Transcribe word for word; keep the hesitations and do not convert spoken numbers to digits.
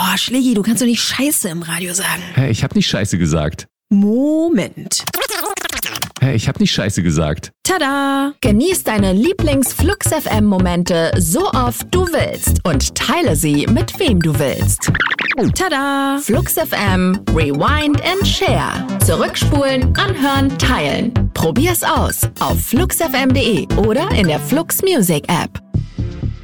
Oh, Schlägi, du kannst doch nicht Scheiße im Radio sagen. Hä, ich hab nicht Scheiße gesagt. Moment. Hä, ich hab nicht Scheiße gesagt. Tada! Genieß deine Lieblings-Flux F M-Momente so oft du willst und teile sie mit wem du willst. Tada! Flux F M, Rewind and Share. Zurückspulen, anhören, teilen. Probier's aus auf flux f m punkt de oder in der Flux Music App.